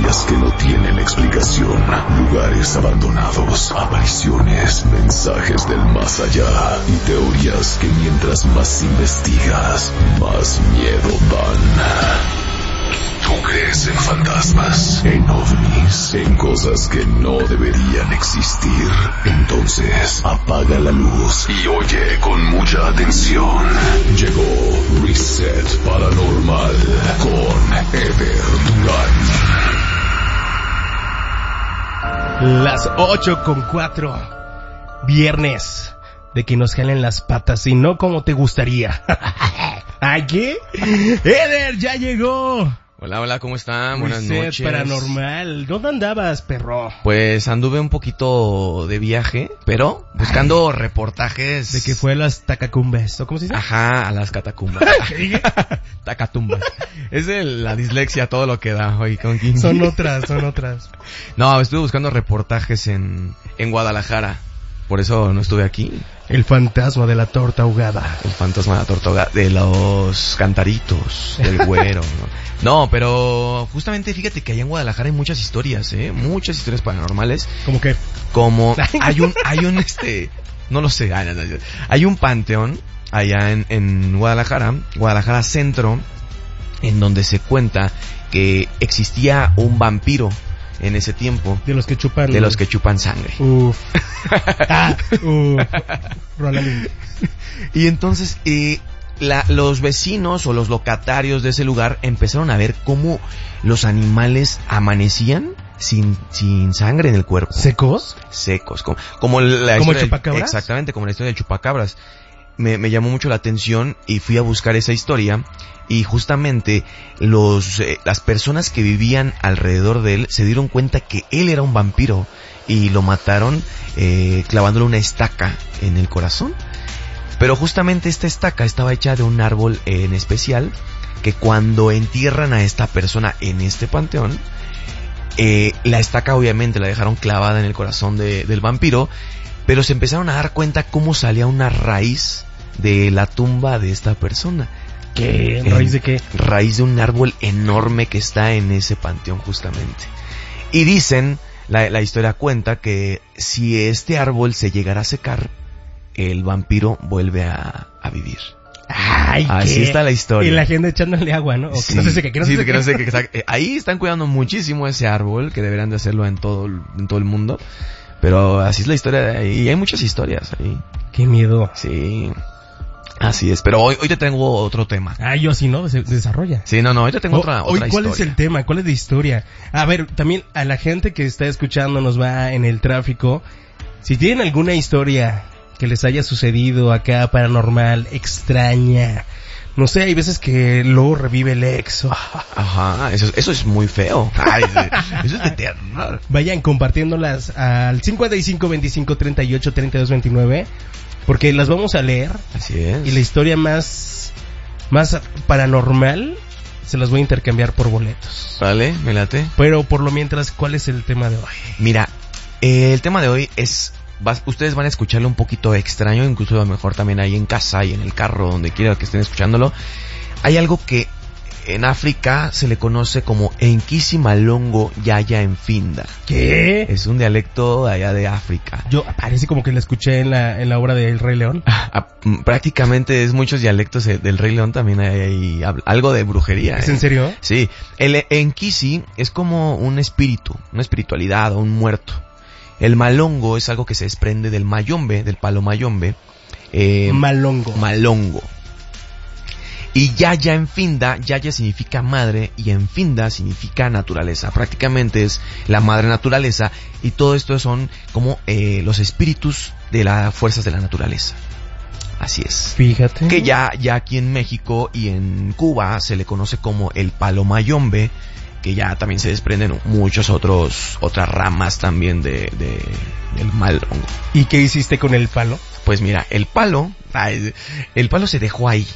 Historias que no tienen explicación, lugares abandonados, apariciones, mensajes del más allá y teorías que mientras más investigas, más miedo dan. ¿Tú crees en fantasmas, en ovnis, en cosas que no deberían existir? Entonces apaga la luz y oye con mucha atención. Llegó Reset Paranormal con Eder Durán. Las 8:04. Viernes de que nos jalen las patas y no como te gustaría. ¿Ay, qué? Eder ya llegó. Hola, hola, ¿cómo están? Buenas noches. Paranormal. ¿Dónde andabas, perro? Pues anduve un poquito de viaje, pero buscando reportajes. De que fue a las Tacacumbas, ¿o cómo se dice? Ajá, a las catacumbas. ¿Qué dije? Tacatumbas. Es la dislexia, todo lo que da hoy. Son otras. No, estuve buscando reportajes en Guadalajara. Por eso no estuve aquí. El fantasma de la torta ahogada. El fantasma de la torta ahogada. De los cantaritos. Del güero, ¿no? No, pero justamente fíjate que allá en Guadalajara hay muchas historias, muchas historias paranormales. ¿Cómo qué? Como hay un no lo sé, hay un panteón allá en Guadalajara Centro, en donde se cuenta que existía un vampiro en ese tiempo. De los que chupan sangre. Roland. Y entonces los vecinos o los locatarios de ese lugar empezaron a ver cómo los animales amanecían sin sangre en el cuerpo. ¿Secos? Como la ¿Como historia el chupacabras? Exactamente, como la historia del chupacabras. Me llamó mucho la atención y fui a buscar esa historia. Y justamente las personas que vivían alrededor de él se dieron cuenta que él era un vampiro y lo mataron clavándole una estaca en el corazón. Pero justamente esta estaca estaba hecha de un árbol en especial, que cuando entierran a esta persona en este panteón, la estaca obviamente la dejaron clavada en el corazón del vampiro, pero se empezaron a dar cuenta cómo salía una raíz de la tumba de esta persona. ¿Qué? ¿Raíz de qué? Raíz de un árbol enorme que está en ese panteón justamente. Y dicen, la historia cuenta que si este árbol se llegara a secar, el vampiro vuelve a vivir. Ay, así está la historia. Y la gente echándole agua, ¿no? O sí, que no se seque, que no se seque. Ahí están cuidando muchísimo ese árbol, que deberían de hacerlo en todo el mundo. Pero así es la historia de ahí. Y hay muchas historias ahí. Qué miedo. Sí. Así es, pero hoy te tengo otro tema. Yo sí, ¿no? Se desarrolla. Sí, no, hoy te tengo otra historia. ¿Cuál es el tema? ¿Cuál es la historia? A ver, también a la gente que está escuchando, nos va en el tráfico, si tienen alguna historia que les haya sucedido acá paranormal, extraña, no sé, hay veces que luego revive el ex. Ajá, eso es muy feo. Ay, eso es de terror. Vayan compartiéndolas al 55 25 38 32 29, porque las vamos a leer. Así es. Y la historia más paranormal se las voy a intercambiar por boletos. Vale, me late. Pero por lo mientras, ¿cuál es el tema de hoy? Mira, el tema de hoy es... ustedes van a escucharlo un poquito extraño, incluso a lo mejor también ahí en casa y en el carro, donde quiera que estén escuchándolo. Hay algo que en África se le conoce como Enkisi Malongo Yaya Enfinda. ¿Qué? Es un dialecto allá de África. Parece como que la escuché en la obra de El Rey León. Prácticamente es muchos dialectos del Rey León, también hay algo de brujería. ¿Es en serio? Sí. El Enkisi es como un espíritu, una espiritualidad o un muerto. El malongo es algo que se desprende del mayombe, del palo mayombe. Malongo. Y Yaya Enfinda, Yaya significa madre y Enfinda significa naturaleza. Prácticamente es la madre naturaleza, y todo esto son como los espíritus de las fuerzas de la naturaleza. Así es. Fíjate. Que ya aquí en México y en Cuba se le conoce como el palo mayombe, que ya también se desprenden muchas otras ramas también del malongo. ¿Y qué hiciste con el palo? Pues mira, el palo se dejó ahí.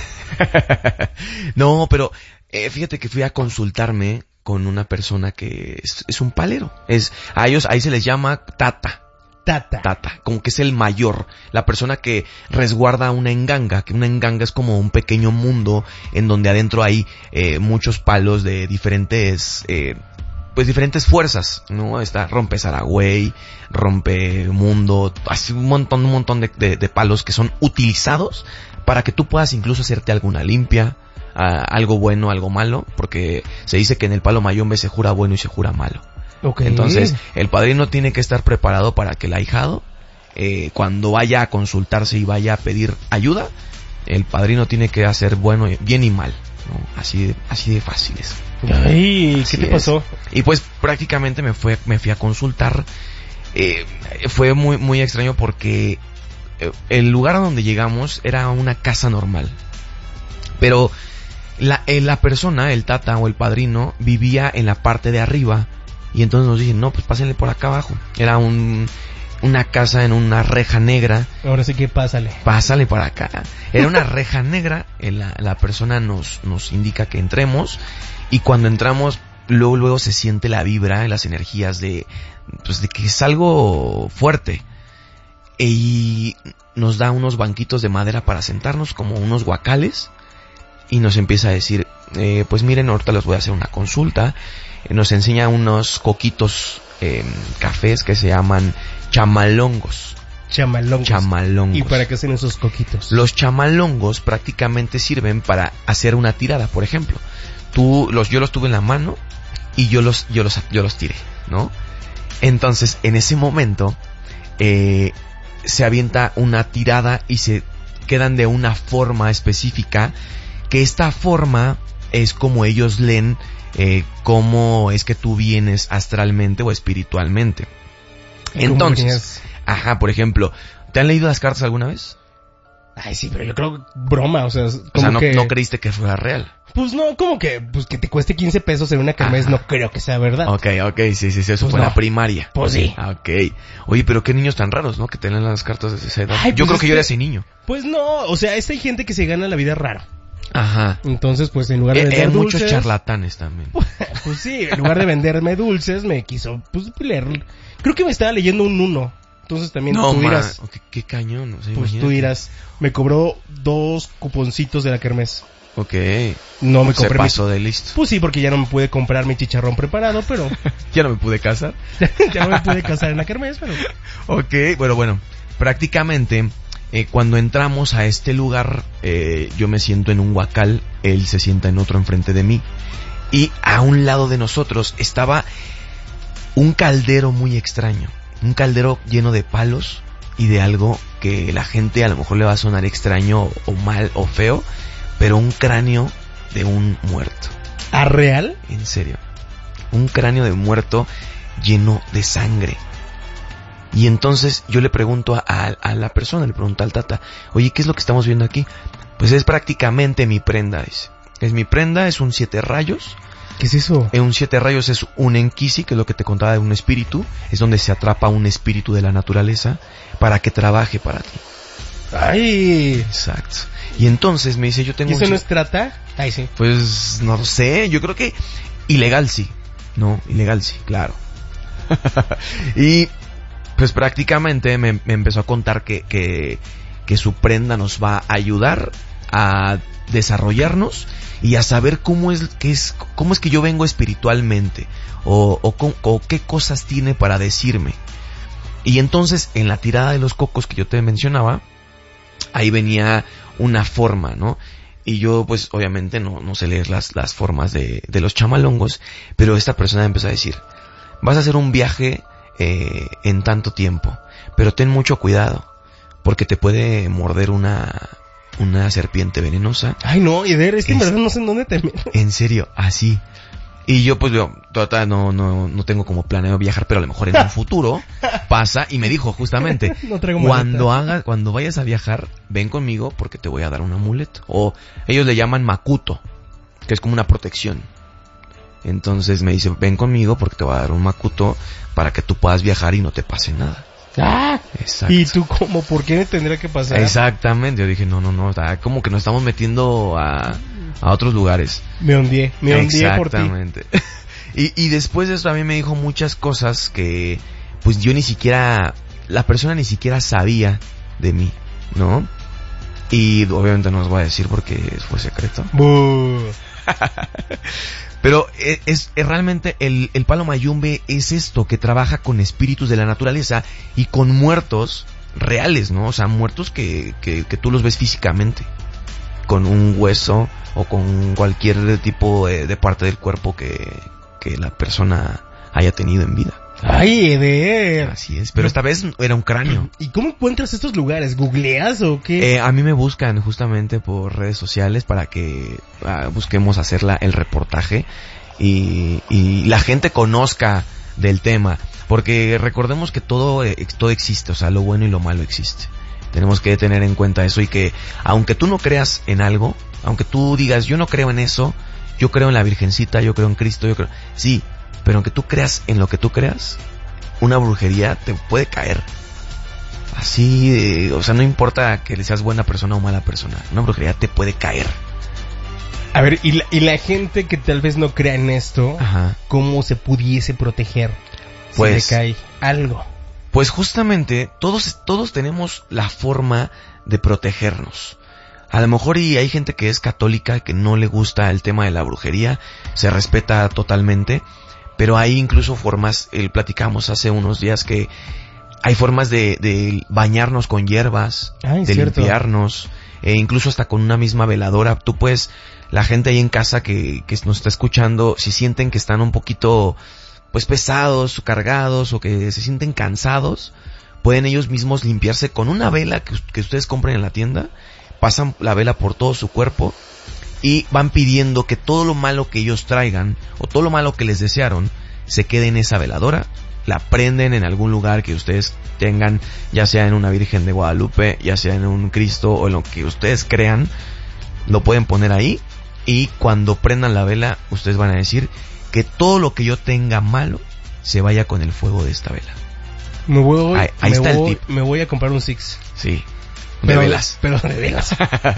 No, pero fíjate que fui a consultarme con una persona que es un palero. A ellos ahí se les llama tata, como que es el mayor, la persona que resguarda una enganga, que una enganga es como un pequeño mundo en donde adentro hay muchos palos de diferentes pues diferentes fuerzas, ¿no? Rompe Saragüey, rompe mundo, así un montón de palos que son utilizados para que tú puedas incluso hacerte alguna limpia, algo bueno, algo malo, porque se dice que en el palo mayombe se jura bueno y se jura malo. Okay. Entonces, el padrino tiene que estar preparado para que el ahijado, cuando vaya a consultarse y vaya a pedir ayuda, el padrino tiene que hacer bueno, bien y mal, ¿no? Así de fáciles. Ay, ¿qué te pasó? Y pues prácticamente me fui a consultar. Fue muy, muy extraño porque el lugar a donde llegamos era una casa normal. Pero la persona, el tata o el padrino, vivía en la parte de arriba. Y entonces nos dicen, no, pues pásenle por acá abajo. Era una casa en una reja negra. Ahora sí que pásale. Pásale para acá. Era una reja negra. La persona nos indica que entremos. Y cuando entramos, luego se siente la vibra, las energías de que es algo fuerte. Y nos da unos banquitos de madera para sentarnos, como unos guacales. Y nos empieza a decir, pues miren, ahorita les voy a hacer una consulta. Nos enseña unos coquitos cafés que se llaman chamalongos. Chamalongos. ¿Y para qué hacen esos coquitos? Los chamalongos prácticamente sirven para hacer una tirada, por ejemplo. Yo los tuve en la mano y yo los tiré, ¿no? Entonces, en ese momento, se avienta una tirada y se quedan de una forma específica, que esta forma es como ellos leen cómo es que tú vienes astralmente o espiritualmente. Entonces, por ejemplo, ¿te han leído las cartas alguna vez? Ay, sí, pero yo creo broma, o sea, no creíste que fuera real. Pues no, como que que te cueste 15 pesos en una kermés, no creo que sea verdad. Ok, sí, eso pues fue en la primaria. Pues sí. Ok. Oye, pero qué niños tan raros, ¿no? Que te leen las cartas de esa edad. Ay, yo pues creo que yo era ese niño. Pues no, o sea, hay gente que se gana la vida raro. Ajá. Entonces, pues en lugar de vender dulces... muchos charlatanes también. Pues sí, en lugar de venderme dulces, me quiso, pues, leer. Creo que me estaba leyendo un 1. Entonces también tú dirás... Qué cañón, o sea, pues tú dirás, me cobró 2 cuponcitos de la kermés. Ok. No me compré. Se pasó de listo. Pues sí, porque ya no me pude comprar mi chicharrón preparado, pero... Ya no me pude casar. Ya no me pude casar en la kermés, pero... Ok, bueno. Prácticamente, cuando entramos a este lugar, yo me siento en un huacal, él se sienta en otro enfrente de mí. Y a un lado de nosotros estaba un caldero muy extraño. Un caldero lleno de palos y de algo que la gente a lo mejor le va a sonar extraño o mal o feo, pero un cráneo de un muerto. ¿Ah, real? En serio. Un cráneo de muerto lleno de sangre. Y entonces yo le pregunto a la persona, le pregunto al tata, oye, ¿qué es lo que estamos viendo aquí? Pues es prácticamente mi prenda, dice. Es mi prenda, es un 7 rayos. ¿Qué es eso? Un 7 rayos es un enquisi, que es lo que te contaba de un espíritu. Es donde se atrapa un espíritu de la naturaleza para que trabaje para ti. ¡Ay! Exacto. Y entonces me dice, yo tengo... ¿Y eso no es trata? Ay, sí. Pues no lo sé, yo creo que ilegal sí. No, ilegal sí, claro. Y pues prácticamente me empezó a contar que su prenda nos va a ayudar a desarrollarnos y a saber cómo es que yo vengo espiritualmente o qué cosas tiene para decirme. Y entonces en la tirada de los cocos que yo te mencionaba, ahí venía una forma, ¿no? Y yo pues obviamente no sé leer las formas de los chamalongos, pero esta persona empezó a decir, vas a hacer un viaje en tanto tiempo, pero ten mucho cuidado, porque te puede morder una serpiente venenosa. Ay, no, Eder, en verdad no sé en dónde te metes. En serio, así. Y yo pues total, no tengo como planeado viajar, pero a lo mejor en un futuro pasa. Y me dijo justamente, no traigo cuando vayas a viajar, ven conmigo porque te voy a dar un amuleto. O ellos le llaman makuto, que es como una protección. Entonces me dice, ven conmigo porque te voy a dar un makuto para que tú puedas viajar y no te pase nada. ¡Ah! Exacto. ¿Y tú cómo? ¿Por qué me tendría que pasar? Exactamente, yo dije, no, como que nos estamos metiendo a otros lugares. Me hundí por ti. Exactamente. Y después de eso a mí me dijo muchas cosas que pues yo la persona ni siquiera sabía de mí, ¿no? Y obviamente no os voy a decir porque fue secreto. Pero es realmente el palo mayombe es esto, que trabaja con espíritus de la naturaleza y con muertos reales, ¿no? O sea, muertos que tú los ves físicamente, con un hueso o con cualquier tipo de parte del cuerpo que la persona haya tenido en vida. ¡Ay, Eder! Así es, pero esta vez era un cráneo. ¿Y cómo encuentras estos lugares? ¿Googleas o qué? A mí me buscan justamente por redes sociales para que busquemos hacer el reportaje y la gente conozca del tema. Porque recordemos que todo existe, o sea, lo bueno y lo malo existe. Tenemos que tener en cuenta eso y que aunque tú no creas en algo, aunque tú digas yo no creo en eso, yo creo en la Virgencita, yo creo en Cristo, yo creo... Sí, pero aunque tú creas en lo que tú creas, una brujería te puede caer. Así, o sea, no importa que seas buena persona o mala persona, una brujería te puede caer. A ver, y la gente que tal vez no crea en esto, Ajá. ¿cómo se pudiese proteger Pues, si le cae algo? Pues justamente todos tenemos la forma de protegernos. A lo mejor y hay gente que es católica que no le gusta el tema de la brujería, se respeta totalmente, pero hay incluso formas, platicamos hace unos días que hay formas de bañarnos con hierbas, de cierto. limpiarnos, incluso hasta con una misma veladora. Tú puedes, la gente ahí en casa que nos está escuchando, si sienten que están un poquito pues pesados, cargados o que se sienten cansados, pueden ellos mismos limpiarse con una vela que ustedes compren en la tienda, pasan la vela por todo su cuerpo y van pidiendo que todo lo malo que ellos traigan o todo lo malo que les desearon se quede en esa veladora, la prenden en algún lugar que ustedes tengan, ya sea en una Virgen de Guadalupe, ya sea en un Cristo o en lo que ustedes crean, lo pueden poner ahí y cuando prendan la vela ustedes van a decir que todo lo que yo tenga malo se vaya con el fuego de esta vela. Ahí está el tip. Me voy a comprar un Six. Sí. De velas. Pero de velas.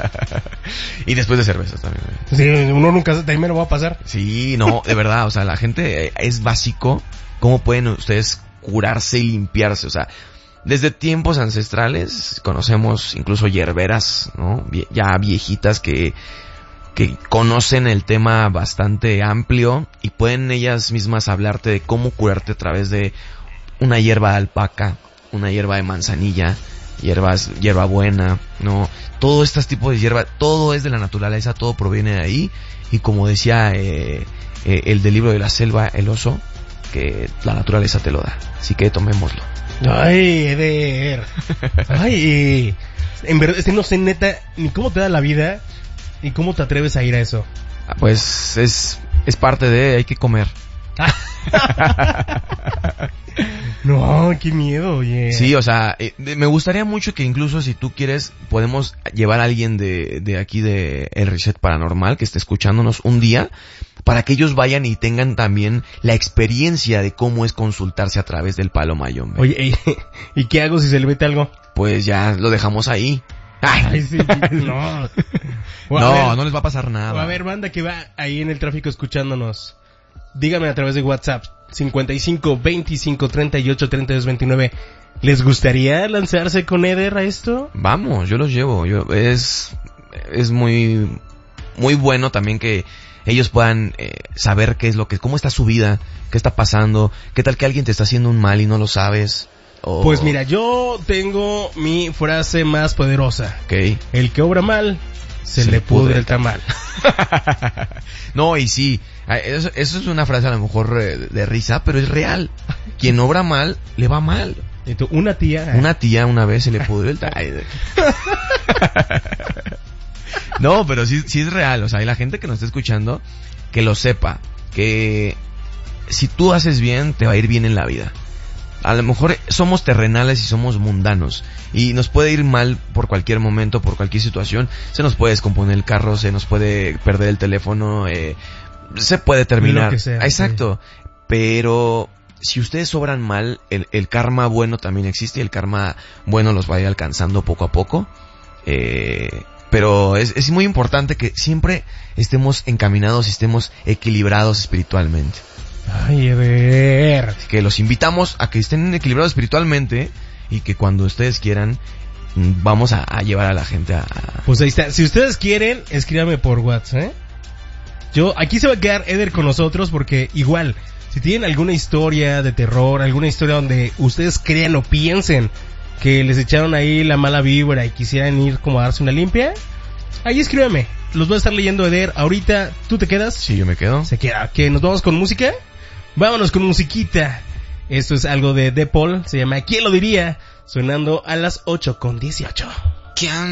Y después de cervezas también. Sí, uno nunca, de ahí me lo va a pasar. Sí, no, de verdad, o sea, la gente es básico. ¿Cómo pueden ustedes curarse y limpiarse? O sea, desde tiempos ancestrales conocemos incluso hierberas, ¿no? Ya viejitas que conocen el tema bastante amplio y pueden ellas mismas hablarte de cómo curarte a través de una hierba de alpaca, una hierba de manzanilla, hierba buena, ¿no? Todo estos tipos de hierba, todo es de la naturaleza, todo proviene de ahí. Y como decía el del libro de la selva, el oso, que la naturaleza te lo da. Así que tomémoslo. Ay, Eder. Ay, en verdad, no sé neta ni cómo te da la vida y cómo te atreves a ir a eso. Pues es parte de, hay que comer. No, qué miedo, oye. Sí, o sea, me gustaría mucho que incluso si tú quieres, podemos llevar a alguien de aquí de El Reset Paranormal que esté escuchándonos un día, para que ellos vayan y tengan también la experiencia de cómo es consultarse a través del palo mayombe. Oye, ¿y qué hago si se le mete algo? Pues ya lo dejamos ahí. Ay, sí, no. No les va a pasar nada. O a ver, banda que va ahí en el tráfico escuchándonos, dígame a través de WhatsApp 55 25 38 32 29. ¿Les gustaría lanzarse con Eder a esto? Vamos, yo los llevo. Es muy muy bueno también que ellos puedan saber cómo está su vida, qué está pasando, qué tal que alguien te está haciendo un mal y no lo sabes. Pues mira, yo tengo mi frase más poderosa. Okay. El que obra mal se le pudre el tamal. No, y sí, eso es una frase a lo mejor de risa, pero es real. Quien obra mal, le va mal. ¿Y tú, una tía una vez se le pudrió el tamal. No, pero sí es real. O sea, hay la gente que nos está escuchando que lo sepa, que si tú haces bien, te va a ir bien en la vida. A lo mejor somos terrenales y somos mundanos y nos puede ir mal por cualquier momento, por cualquier situación. Se nos puede descomponer el carro, se nos puede perder el teléfono, se puede terminar. Lo que sea, exacto. Sí. Pero si ustedes obran mal, el karma bueno también existe y el karma bueno los va a ir alcanzando poco a poco. Pero es muy importante que siempre estemos encaminados y estemos equilibrados espiritualmente. Ay, Eder. Que los invitamos a que estén equilibrados espiritualmente y que cuando ustedes quieran vamos a llevar a la gente a... Pues ahí está. Si ustedes quieren, escríbame por WhatsApp, Aquí se va a quedar Eder con nosotros porque igual, si tienen alguna historia de terror, alguna historia donde ustedes crean o piensen que les echaron ahí la mala vibra y quisieran ir como a darse una limpia, ahí escríbeme. Los voy a estar leyendo, Eder. Ahorita, ¿tú te quedas? Sí, yo me quedo. Se queda. ¿Que nos vamos con música? Vámonos con musiquita. Esto es algo de The Paul, se llama ¿Quién lo diría? Sonando a las 8:18.